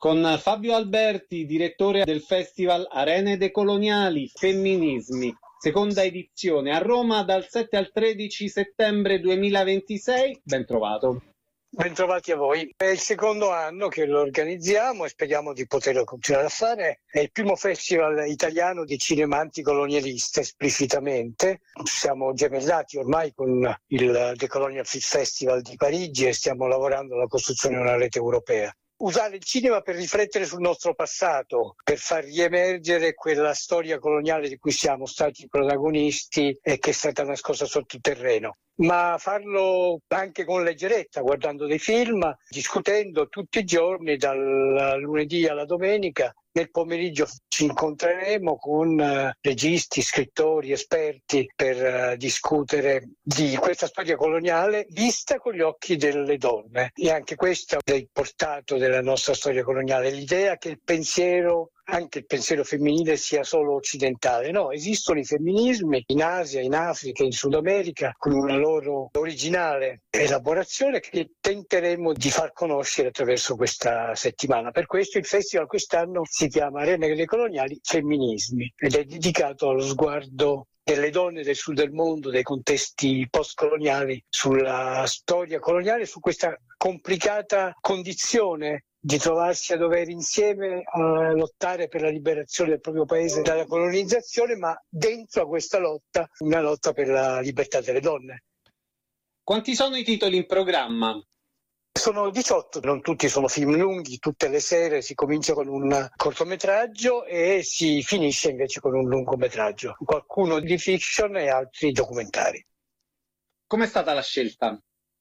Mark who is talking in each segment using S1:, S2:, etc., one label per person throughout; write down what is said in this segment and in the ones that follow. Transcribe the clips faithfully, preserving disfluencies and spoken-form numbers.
S1: con Fabio Alberti, direttore del Festival Arene Decoloniali, Femminismi, seconda edizione a Roma dal sette al tredici settembre duemilaventisei. Ben trovato.
S2: Bentrovati a voi. È il secondo anno che lo organizziamo e speriamo di poterlo continuare a fare. È il primo festival italiano di cinema anticolonialista esplicitamente. Siamo gemellati ormai con il Decolonial Film Festival di Parigi e stiamo lavorando alla costruzione di una rete europea. Usare il cinema per riflettere sul nostro passato, per far riemergere quella storia coloniale di cui siamo stati protagonisti e che è stata nascosta sottoterreno. Ma farlo anche con leggerezza, guardando dei film, discutendo tutti i giorni, dal lunedì alla domenica. Nel pomeriggio ci incontreremo con uh, registi, scrittori, esperti per uh, discutere di questa storia coloniale vista con gli occhi delle donne. E anche questo è il portato della nostra storia coloniale, l'idea che il pensiero, anche il pensiero femminile, sia solo occidentale. No, esistono i femminismi in Asia, in Africa, in Sud America, con una loro originale elaborazione che tenteremo di far conoscere attraverso questa settimana. Per questo il festival quest'anno si chiama Arene Decoloniali Femminismi ed è dedicato allo sguardo delle donne del sud del mondo, dei contesti postcoloniali, sulla storia coloniale, su questa complicata condizione di trovarsi a dover insieme a lottare per la liberazione del proprio paese dalla colonizzazione, ma dentro a questa lotta, una lotta per la libertà delle donne.
S1: Quanti sono i titoli in programma?
S2: Sono diciotto, non tutti sono film lunghi, tutte le sere si comincia con un cortometraggio e si finisce invece con un lungometraggio, qualcuno di fiction e altri documentari.
S1: Com'è stata la scelta?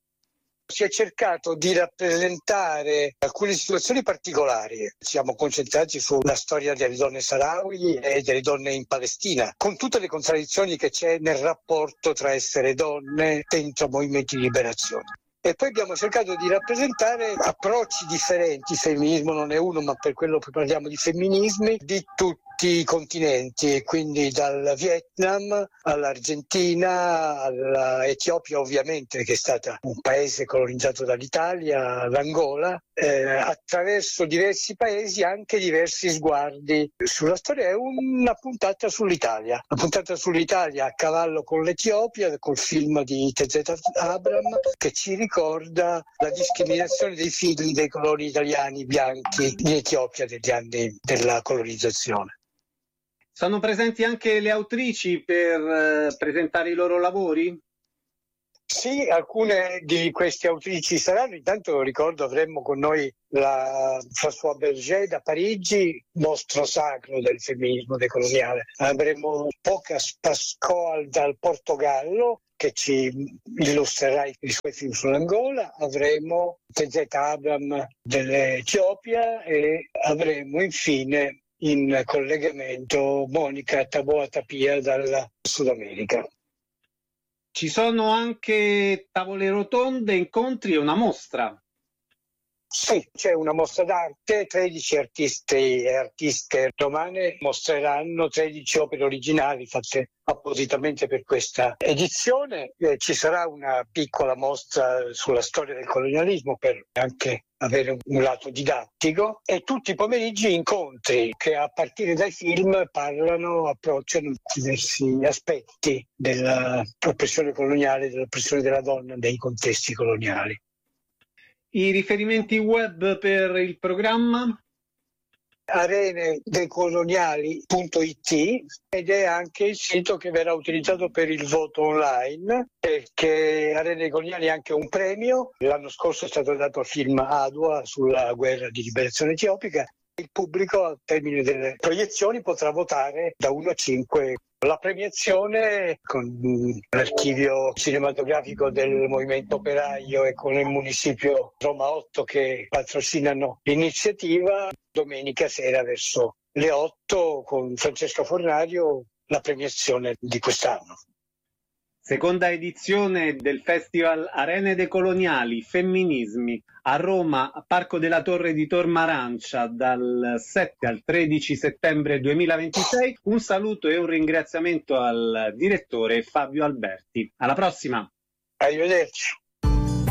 S2: Si è cercato di rappresentare alcune situazioni particolari. Siamo concentrati sulla storia delle donne saharawi e delle donne in Palestina, con tutte le contraddizioni che c'è nel rapporto tra essere donne dentro movimenti di liberazione. E poi abbiamo cercato di rappresentare approcci differenti, il femminismo non è uno, ma per quello che parliamo di femminismi, di tutti i continenti, quindi dal Vietnam all'Argentina, all'Etiopia ovviamente, che è stata un paese colonizzato dall'Italia, all'Angola, eh, attraverso diversi paesi anche diversi sguardi sulla storia. È una puntata sull'Italia, una puntata sull'Italia a cavallo con l'Etiopia, col film di Tezeta Abram, che ci ricorda la discriminazione dei figli dei coloni italiani bianchi in Etiopia degli anni della colonizzazione.
S1: Sono presenti anche le autrici per eh, presentare i loro lavori?
S2: Sì, alcune di queste autrici saranno. Intanto ricordo avremo con noi la Françoise Berger da Parigi, mostro sacro del femminismo decoloniale. Avremo Pocas Pascoal dal Portogallo, che ci illustrerà i suoi film sull'Angola. Avremo Tezeta Abram dell'Etiopia e avremo infine in collegamento Monica Taboa Tapia dal Sud America.
S1: Ci sono anche tavole rotonde, incontri e una mostra.
S2: Sì, c'è una mostra d'arte, tredici artisti e artiste romane mostreranno tredici opere originali fatte appositamente per questa edizione. Eh, ci sarà una piccola mostra sulla storia del colonialismo per anche avere un, un lato didattico, e tutti i pomeriggi incontri che a partire dai film parlano, approcciano diversi aspetti dell'oppressione coloniale, dell'oppressione della donna nei contesti coloniali.
S1: I riferimenti web per il programma?
S2: arene decoloniali punto it, ed è anche il sito che verrà utilizzato per il voto online, perché Arene Decoloniali è anche un premio. L'anno scorso è stato dato al film Adua sulla guerra di liberazione etiopica. Il pubblico al termine delle proiezioni potrà votare da uno a cinque. La premiazione con l'archivio cinematografico del Movimento Operaio e con il Municipio Roma otto che patrocinano l'iniziativa, domenica sera verso le otto con Francesca Fornario la premiazione di quest'anno.
S1: Seconda edizione del Festival Arene Decoloniali Femminismi a Roma, a Parco della Torre di Tor Marancia, dal sette al tredici settembre duemilaventisei. Un saluto e un ringraziamento al direttore Fabio Alberti. Alla prossima!
S2: Arrivederci!